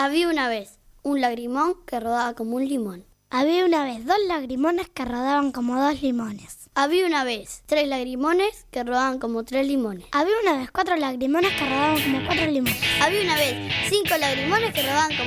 Había una vez un lagrimón que rodaba como un limón. Había una vez 2 lagrimones que rodaban como 2 limones. Había una vez 3 lagrimones que rodaban como 3 limones. Había una vez 4 lagrimones que rodaban como 4 limones. Había una vez 5 lagrimones que rodaban como